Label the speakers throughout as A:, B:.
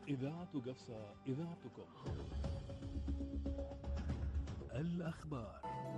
A: إذاعة قفصة، إذاعتكم. الأخبار.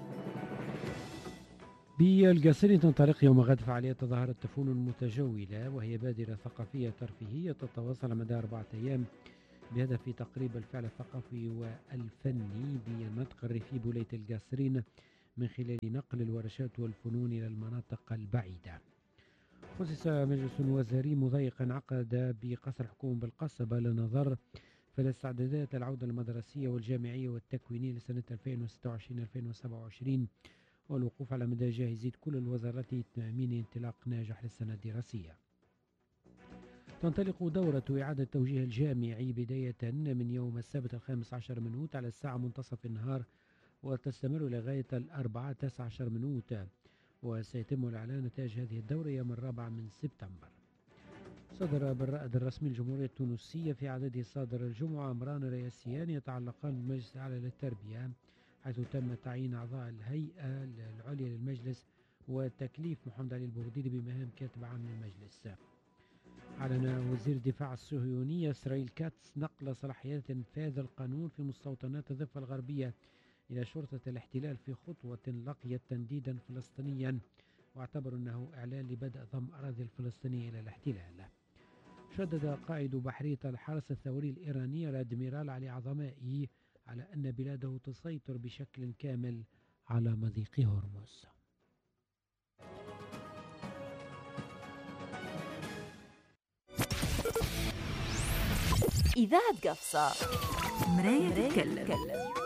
B: بالقصير تنطلق يوم غد فعاليات تظاهرة تفون المتجولة، وهي بادرة ثقافية ترفيهية تتواصل مدى 4 أيام بهدف تقريب الفعل الثقافي والفني بالنطق الريفي بولاية القصرين من خلال نقل الورشات والفنون إلى المناطق البعيدة. خصص مجلس وزاري مضيق عقد بقصر الحكومة بالقصبة للنظر في الاستعدادات العودة المدرسية والجامعية والتكوينية لسنة 2026-2027 والوقوف على مدى جاهزية كل الوزارات لتأمين انطلاق ناجح للسنة الدراسية. تنطلق دورة إعادة توجيه الجامعي بداية من يوم السبت 15 من أوت على الساعة منتصف النهار، وتستمر لغاية 19 من أوت، وسيتم الإعلان نتائج هذه الدورة يوم 4 من سبتمبر. صدر بالرائد الرسمي الجمهورية التونسية في عدده صادر الجمعة أمران رئاسيان يتعلقان بالمجلس الأعلى للتربية، حيث تم تعيين أعضاء الهيئة العليا للمجلس وتكليف محمد علي البغديري بمهام كاتب عام للمجلس. أعلن وزير الدفاع الصهيوني إسرائيل كاتس نقل صلاحيات إنفاذ القانون في مستوطنات الضفة الغربية إلى شرطة الاحتلال في خطوة لقيت تنديدا فلسطينيا، واعتبر أنه إعلان لبدء ضم أراضي الفلسطينية إلى الاحتلال. شدد قائد بحرية الحرس الثوري الإيراني الأدميرال علي عظمائي على أن بلاده تسيطر بشكل كامل على مضيق هرمز.
C: إذاعة قفصة، مراية تتكلم.